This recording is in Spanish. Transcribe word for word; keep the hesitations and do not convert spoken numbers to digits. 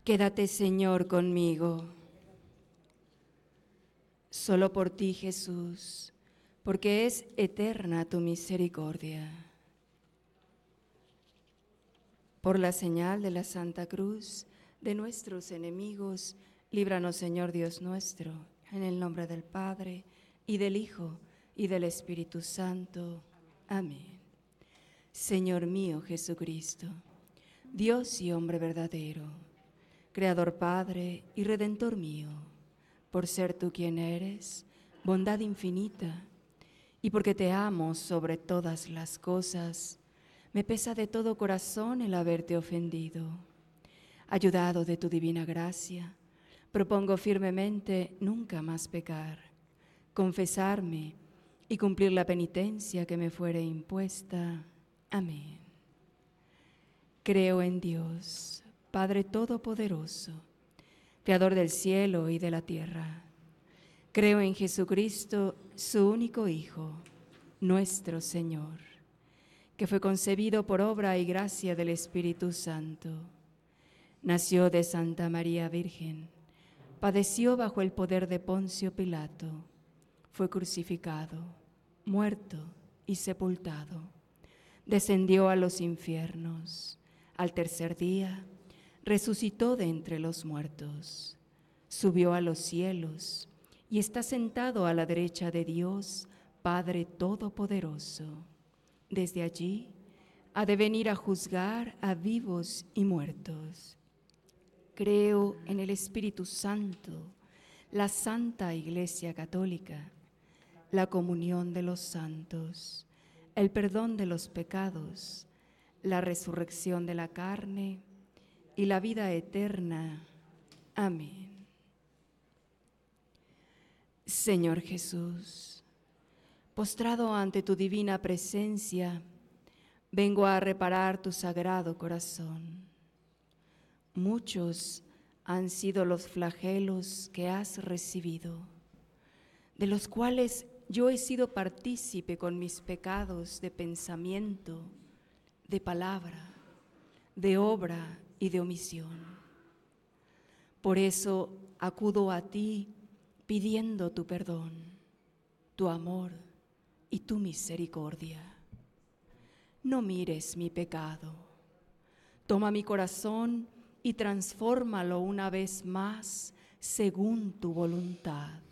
Quédate, Señor, conmigo. Solo por ti, Jesús, porque es eterna tu misericordia. Por la señal de la Santa Cruz de nuestros enemigos, líbranos, Señor Dios nuestro, en el nombre del Padre, y del Hijo, y del Espíritu Santo. Amén. Señor mío Jesucristo, Dios y hombre verdadero, Creador, Padre y Redentor mío, por ser tú quien eres, bondad infinita, y porque te amo sobre todas las cosas, me pesa de todo corazón el haberte ofendido. Ayudado de tu divina gracia, propongo firmemente nunca más pecar, confesarme y cumplir la penitencia que me fuere impuesta. Amén. Creo en Dios, Padre Todopoderoso, Creador del cielo y de la tierra. Creo en Jesucristo, su único Hijo, nuestro Señor, que fue concebido por obra y gracia del Espíritu Santo. Nació de Santa María Virgen, padeció bajo el poder de Poncio Pilato, fue crucificado, muerto y sepultado. Descendió a los infiernos. Al tercer día, resucitó de entre los muertos. Subió a los cielos y está sentado a la derecha de Dios, Padre Todopoderoso. Desde allí ha de venir a juzgar a vivos y muertos. Creo en el Espíritu Santo, la Santa Iglesia Católica, la comunión de los santos, el perdón de los pecados, la resurrección de la carne y la vida eterna. Amén. Señor Jesús, postrado ante tu divina presencia, vengo a reparar tu sagrado corazón. Muchos han sido los flagelos que has recibido, de los cuales yo he sido partícipe con mis pecados de pensamiento, de palabra, de obra y de omisión. Por eso acudo a ti pidiendo tu perdón, tu amor y tu misericordia. No mires mi pecado. Toma mi corazón y transfórmalo una vez más según tu voluntad.